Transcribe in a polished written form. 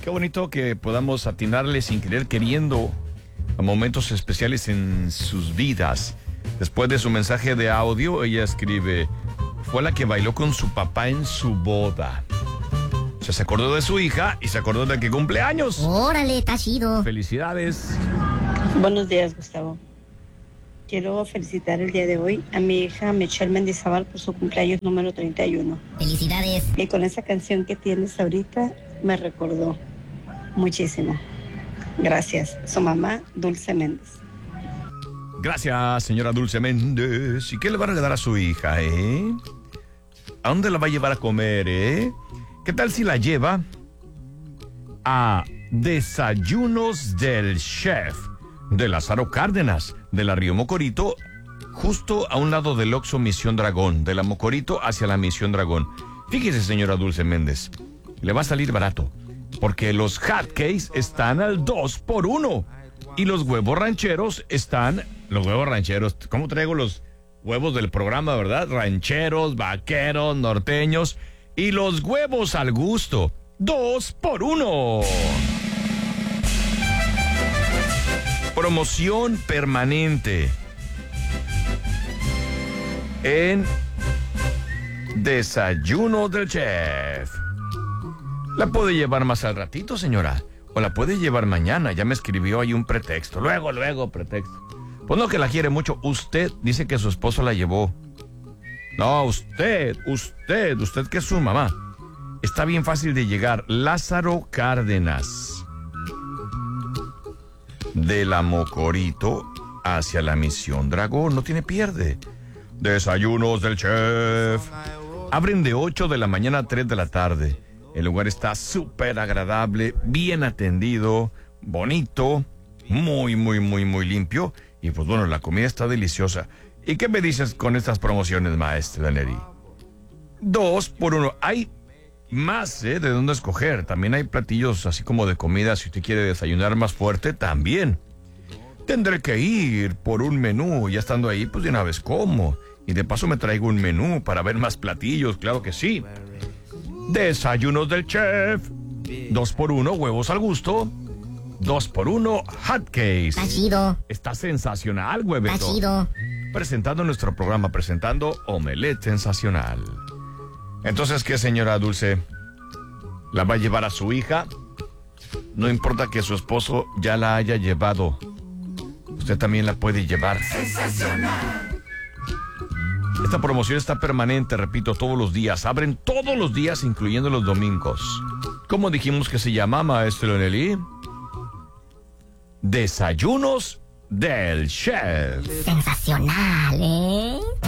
Qué bonito que podamos atinarle sin querer queriendo a momentos especiales en sus vidas. Después de su mensaje de audio, ella escribe: fue la que bailó con su papá en su boda. O sea, se acordó de su hija y se acordó de que cumple años. Órale, está chido. Felicidades. Buenos días, Gustavo. Quiero felicitar el día de hoy a mi hija Michelle Mendizábal por su cumpleaños número 31. Felicidades. Y con esa canción que tienes ahorita me recordó muchísimo. Gracias. Su mamá, Dulce Méndez. Gracias, señora Dulce Méndez. ¿Y qué le va a regalar a su hija, ¿A dónde la va a llevar a comer, ¿Qué tal si la lleva a Desayunos del Chef de Lázaro Cárdenas, de la Río Mocorito, justo a un lado del Oxxo Misión Dragón, de la Mocorito hacia la Misión Dragón? Fíjese, señora Dulce Méndez, le va a salir barato, porque los hotcakes están al 2x1 y los huevos rancheros están... Los huevos rancheros, ¿cómo traigo los huevos del programa, verdad? Rancheros, vaqueros, norteños y los huevos al gusto, 2x1. Promoción permanente en Desayuno del Chef. La puede llevar más al ratito, señora, o la puede llevar mañana. Ya me escribió ahí un pretexto. Luego, pretexto. Pues no, que la quiere mucho. Usted dice que su esposo la llevó. No, usted que es su mamá. Está bien fácil de llegar. Lázaro Cárdenas, de la Mocorito hacia la Misión Dragón. No tiene pierde. Desayunos del Chef. Abren de 8 de la mañana a 3 de la tarde. El lugar está súper agradable, bien atendido, bonito, muy limpio. Y pues bueno, la comida está deliciosa. ¿Y qué me dices con estas promociones, maestra Neri? 2x1. Hay más, de dónde escoger. También hay platillos así como de comida. Si usted quiere desayunar más fuerte, también. Tendré que ir por un menú. Ya estando ahí, pues de una vez como. Y de paso me traigo un menú para ver más platillos. Claro que sí. Desayunos del Chef. 2x1, huevos al gusto. 2x1, hotcakes. Está chido. Está sensacional, huevito. Está chido. Presentando nuestro programa, presentando Omelette Sensacional. Entonces, ¿qué, señora Dulce? ¿La va a llevar a su hija? No importa que su esposo ya la haya llevado. Usted también la puede llevar. Sensacional. Esta promoción está permanente, repito, todos los días. Abren todos los días, incluyendo los domingos. ¿Cómo dijimos que se llama, maestro Nelly? Desayunos del Chef. Sensacional,